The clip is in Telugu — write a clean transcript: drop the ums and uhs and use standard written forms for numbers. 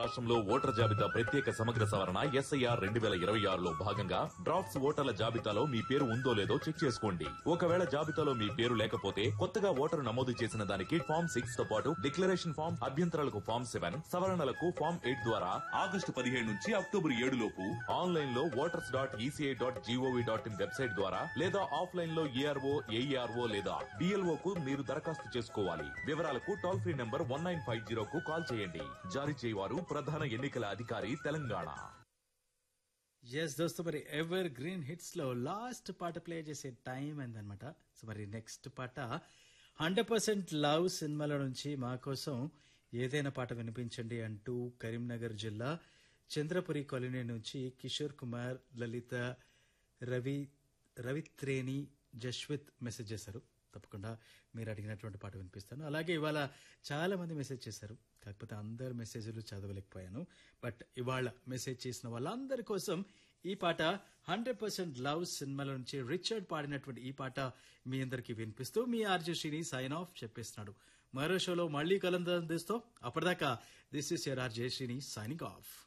రాష్ట్రంలో ఓటర్ జాబితా ప్రత్యేక సమగ్ర సవరణ ఎస్ఐఆర్ 2026లో భాగంగా డ్రాఫ్ట్స్ ఓటర్ల జాబితాలో మీ పేరు ఉందో లేదో చెక్ చేసుకోండి. ఒకవేళ జాబితాలో మీ పేరు లేకపోతే కొత్తగా ఓటరు నమోదు చేసిన దానికి ఫామ్ 6 తో పాటు డిక్లరేషన్ ఫామ్, అభ్యంతరాలకు ఫామ్ 7, సవరణలకు ఫామ్ 8 ద్వారా ఆగస్టు 15 నుంచి అక్టోబర్ 7 లోపు ఆన్లైన్ లో voters.eci.gov.in వెబ్సైట్ ద్వారా లేదా ఆఫ్లైన్ లో ఏఆర్ఓ, ఏఈఆర్ఓ లేదా డిఎల్ఓ కు మీరు దరఖాస్తు చేసుకోవాలి. వివరాలకు టోల్ ఫ్రీ నంబర్ 1950 కు కాల్ చేయండి. జారీ చేయవారు ప్రధాన ఎన్నికల అధికారి, తెలంగాణ. ఎస్ దోస్తు, మరి ఎవర్ గ్రీన్ హిట్స్ లో లాస్ట్ పాట ప్లే చేసే టైం అయిందనమాట. సో మరి నెక్స్ట్ పాట 100% లవ్ సినిమాల నుంచి మా కోసం ఏదైనా పాట వినిపించండి అంటూ కరీంనగర్ జిల్లా చంద్రపురి కాలనీ నుంచి కిషోర్ కుమార్, లలిత, రవిత్రేణి, జశ్విత్ మెసేజ్ చేశారు. తప్పకుండా మీరు అడిగినటువంటి పాట వినిపిస్తాను. అలాగే ఇవాళ చాలా మంది మెసేజ్ చేశారు, కాకపోతే అందరు మెసేజ్లు చదవలేకపోయాను. బట్ ఇవాళ మెసేజ్ చేసిన వాళ్ళందరి కోసం ఈ పాట 100% లవ్ సినిమాల నుంచి రిచర్డ్ పాడినటువంటి ఈ పాట మీ అందరికి వినిపిస్తూ మీ ఆర్జే శ్రీని సైన్ ఆఫ్ చెప్పేస్తున్నాడు. మరో షోలో మళ్లీ కలందరిస్తూ అప్పటిదాకా this is your RJ Srini signing off.